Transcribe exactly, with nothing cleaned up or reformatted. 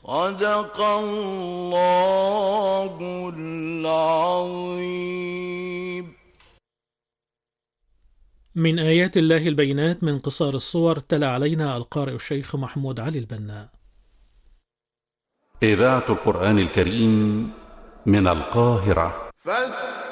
صدق الله العظيم. من آيات الله البينات من قصار الصور تلا علينا القارئ الشيخ محمود علي البنا. إذاعة القرآن الكريم من القاهرة.